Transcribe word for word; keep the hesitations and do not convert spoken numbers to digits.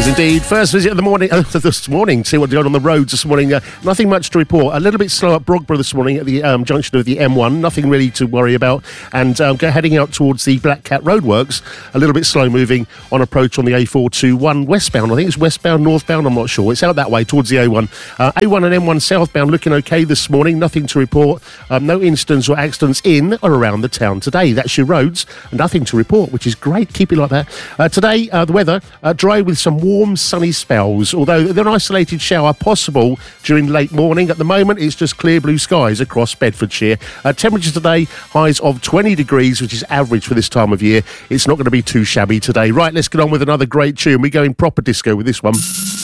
is indeed. First visit of the morning, uh, this morning, see what's going on the roads this morning. Uh, nothing much to report. A little bit slow at Brogborough this morning at the um, junction of the M one. Nothing really to worry about. And um, go heading out towards the Black Cat Roadworks. A little bit slow moving on approach on the A four twenty-one westbound. I think it's westbound, northbound, I'm not sure. It's out that way towards the A one. Uh, A one and M one southbound looking okay this morning. Nothing to report. Um, no incidents or accidents in or around the town today. That's your roads. Nothing to report, which is great. Keep it like that. Uh, today, uh, the weather uh, dry with some warm, sunny spells, although an isolated shower possible during late morning. At the moment, it's just clear blue skies across Bedfordshire. Uh, temperatures today, highs of twenty degrees, which is average for this time of year. It's not going to be too shabby today. Right, let's get on with another great tune. We're going proper disco with this one.